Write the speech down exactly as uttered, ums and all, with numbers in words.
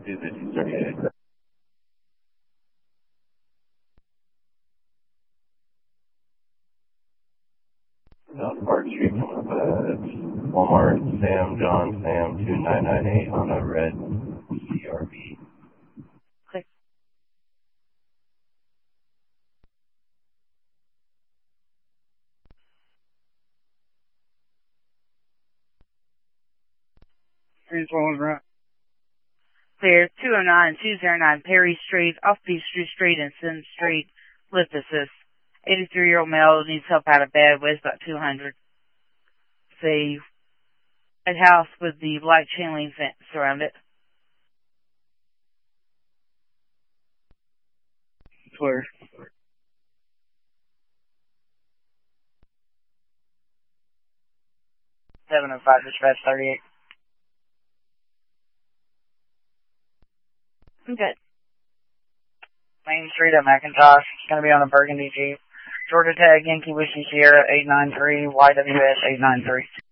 two fifty thirty-eight. South Park Street coming up at Walmart, Sam, John, Sam, two nine nine eight on a red C R V. Click. Three twelve right. Clear two oh nine two oh nine Perry Street, off Peachtree Street and Sims Street, lift assist. eighty-three-year-old male needs help out of bed, weighs about two hundred. It's a red house with the black chain link fence around it. Clear. seven oh five, dispatch thirty-eight. I'm good. Main Street at McIntosh. It's going to be on a burgundy Jeep. Georgia Tag, Yankee Whiskey Sierra eight nine three, Y W S eight nine three.